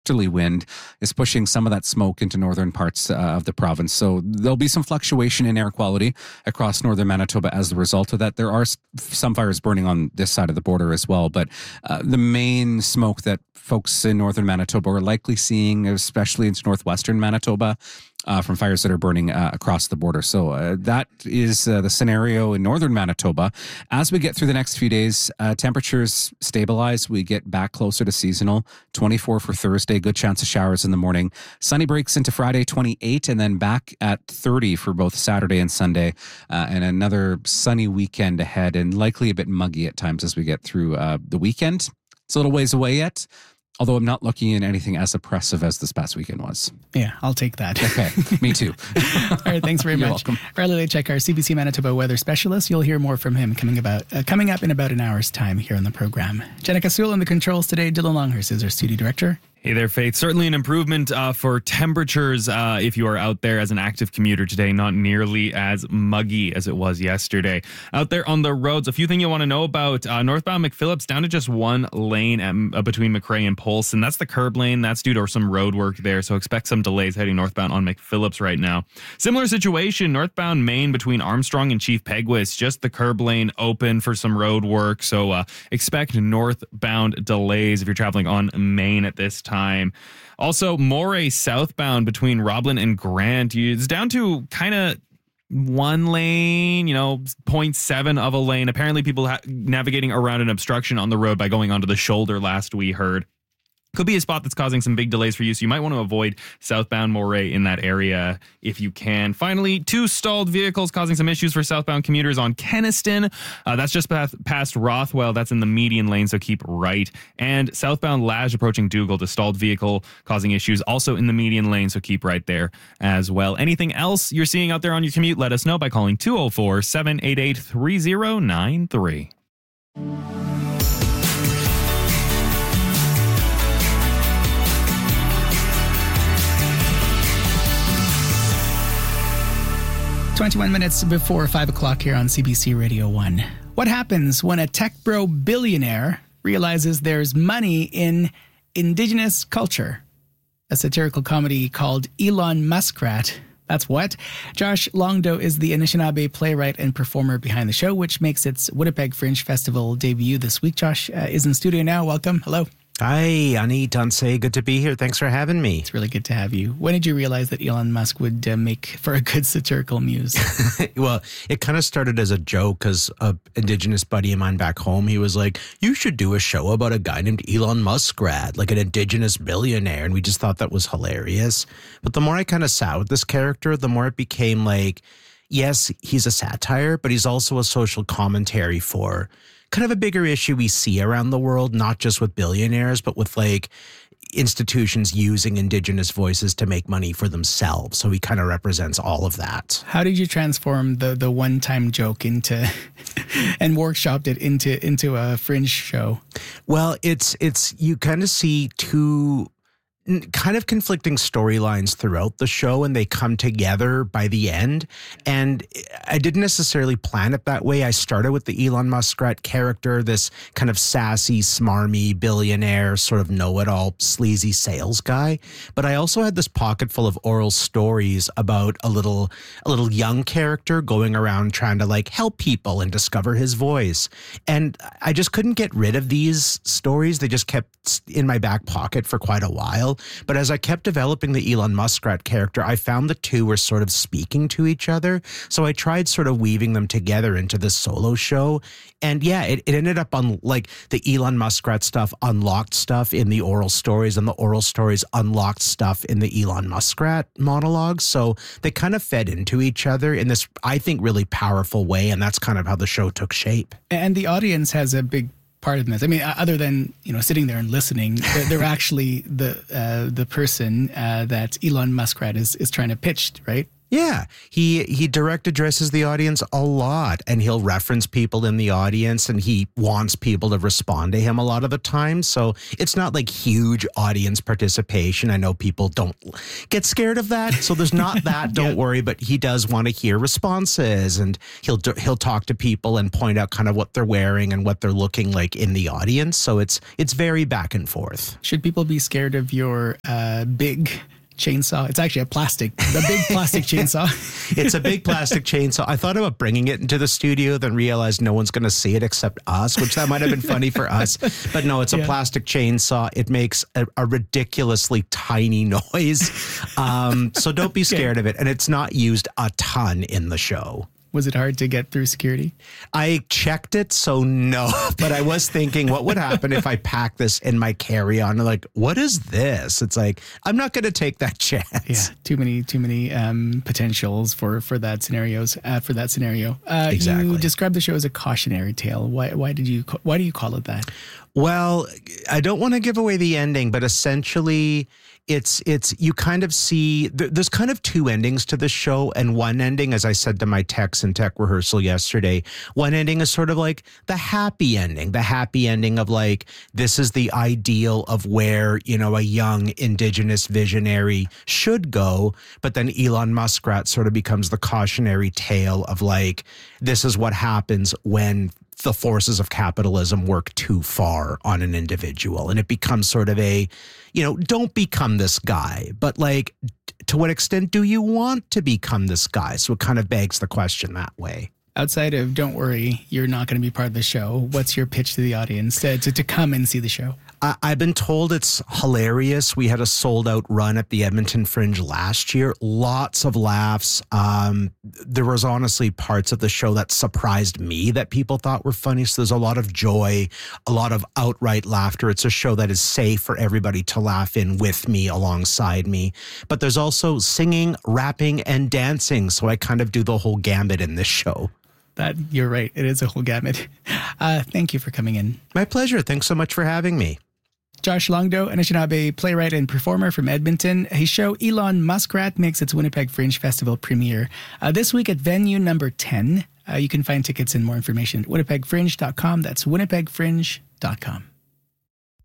wind is pushing some of that smoke into northern parts of the province. So there'll be some fluctuation in air quality across northern Manitoba as a result of that. There are some fires burning on this side of the border as well, but the main smoke that folks in northern Manitoba are likely seeing, especially into northwestern Manitoba, from fires that are burning across the border. So that is the scenario in northern Manitoba. As we get through the next few days, temperatures stabilize. We get back closer to seasonal. 24 for Thursday, good chance of showers in the morning. Sunny breaks into Friday, 28, and then back at 30 for both Saturday and Sunday. And another sunny weekend ahead, and likely a bit muggy at times as we get through the weekend. It's a little ways away yet, although I'm not looking at anything as oppressive as this past weekend was. Yeah, I'll take that. Okay, me too. All right, thanks very much. You're welcome. Riley Lechek, our CBC Manitoba weather specialist. You'll hear more from him coming up in about an hour's time here on the program. Jenica Sewell in the controls today. Dylan Longhurst is our studio director. Hey there, Faith. Certainly an improvement for temperatures if you are out there as an active commuter today. Not nearly as muggy as it was yesterday. Out there on the roads, a few things you want to know about. Northbound McPhillips down to just one lane between McRae and Polson. That's the curb lane. That's due to some road work there, so expect some delays heading northbound on McPhillips right now. Similar situation, northbound Main between Armstrong and Chief Peguis. Just the curb lane open for some road work, so expect northbound delays if you're traveling on Main at this time. Also, Moray southbound between Roblin and Grant. It's down to kind of one lane, 0.7 of a lane. Apparently, people navigating around an obstruction on the road by going onto the shoulder last we heard. Could be a spot that's causing some big delays for you, so you might want to avoid southbound Moray in that area if you can. Finally, 2 stalled vehicles causing some issues for southbound commuters on Kenniston. That's just past Rothwell. That's in the median lane, so keep right. And southbound Lage approaching Dougal, a stalled vehicle causing issues also in the median lane, so keep right there as well. Anything else you're seeing out there on your commute, let us know by calling 204-788-3093. 21 minutes before 5 o'clock here on CBC Radio 1. What happens when a tech bro billionaire realizes there's money in Indigenous culture? A satirical comedy called Elon Muskrat. That's what? Josh Longdo is the Anishinaabe playwright and performer behind the show, which makes its Winnipeg Fringe Festival debut this week. Josh is in studio now. Welcome. Hello. Hi, Ani Tansei. Good to be here. Thanks for having me. It's really good to have you. When did you realize that Elon Musk would make for a good satirical muse? Well, it kind of started as a joke because an Indigenous buddy of mine back home, he was like, you should do a show about a guy named Elon Muskrat, like an Indigenous billionaire. And we just thought that was hilarious. But the more I kind of sat with this character, the more it became like, yes, he's a satire, but he's also a social commentary for kind of a bigger issue we see around the world, not just with billionaires, but with like institutions using Indigenous voices to make money for themselves. So he kind of represents all of that. How did you transform the one-time joke into and workshopped it into a fringe show? Well, it's you kind of see two kind of conflicting storylines throughout the show, and they come together by the end. And I didn't necessarily plan it that way. I started with the Elon Muskrat character, this kind of sassy, smarmy billionaire, sort of know-it-all, sleazy sales guy. But I also had this pocket full of oral stories about a little young character going around trying to like help people and discover his voice. And I just couldn't get rid of these stories. They just kept in my back pocket for quite a while. But as I kept developing the Elon Muskrat character, I found the two were sort of speaking to each other. So I tried sort of weaving them together into this solo show. And yeah, it ended up on like the Elon Muskrat stuff unlocked stuff in the oral stories, and the oral stories unlocked stuff in the Elon Muskrat monologues. So they kind of fed into each other in this, I think, really powerful way. And that's kind of how the show took shape. And the audience has a big part of this. I mean, other than, sitting there and listening, they're actually the person that Elon Muskrat is trying to pitch, right? Yeah, he direct addresses the audience a lot, and he'll reference people in the audience, and he wants people to respond to him a lot of the time. So it's not like huge audience participation. I know people don't get scared of that, so there's not that. Don't worry, but he does want to hear responses, and he'll talk to people and point out kind of what they're wearing and what they're looking like in the audience. So it's very back and forth. Should people be scared of your big chainsaw? It's actually the big plastic chainsaw. It's a big plastic chainsaw. I thought about bringing it into the studio, then realized no one's going to see it except us, which that might have been funny for us. But no, it's a plastic chainsaw. It makes a ridiculously tiny noise. So don't be scared of it. And it's not used a ton in the show. Was it hard to get through security? I checked it, so no. But I was thinking, what would happen if I pack this in my carry-on? Like, what is this? It's like, I'm not going to take that chance. Yeah, too many potentials for that scenario. Exactly. You described the show as a cautionary tale. Why do you call it that? Well, I don't want to give away the ending, but essentially it's you kind of see there's kind of two endings to the show, and one ending, as I said to my techs in tech rehearsal yesterday, one ending is sort of like the happy ending of like, this is the ideal of where, a young Indigenous visionary should go. But then Elon Muskrat sort of becomes the cautionary tale of like, this is what happens when the forces of capitalism work too far on an individual. And it becomes sort of a, don't become this guy, but like, to what extent do you want to become this guy? So it kind of begs the question that way. Outside of don't worry, you're not going to be part of the show, what's your pitch to the audience to come and see the show? I've been told it's hilarious. We had a sold-out run at the Edmonton Fringe last year. Lots of laughs. There was honestly parts of the show that surprised me that people thought were funny. So there's a lot of joy, a lot of outright laughter. It's a show that is safe for everybody to laugh in with me, alongside me. But there's also singing, rapping, and dancing. So I kind of do the whole gambit in this show. That you're right. It is a whole gamut. Thank you for coming in. My pleasure. Thanks so much for having me. Josh Longdo, Anishinaabe playwright and performer from Edmonton. His show Elon Muskrat makes its Winnipeg Fringe Festival premiere this week at venue number 10. You can find tickets and more information at winnipegfringe.com. That's winnipegfringe.com.